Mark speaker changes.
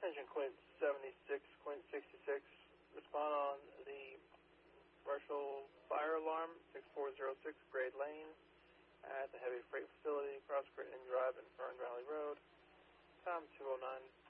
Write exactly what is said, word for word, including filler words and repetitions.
Speaker 1: Engine Quint seventy-six, Quint sixty-six, respond on the commercial fire alarm, six four zero six Grade Lane, at the heavy freight facility, across Crittenden Drive and Fern Valley Road. Time two oh nine